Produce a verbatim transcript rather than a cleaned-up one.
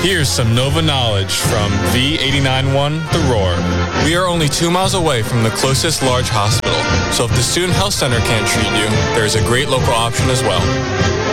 Here's some Nova knowledge from V eighty-nine point one The Roar. We are only two miles away from the closest large hospital, so if the Student Health Center can't treat you, there is a great local option as well.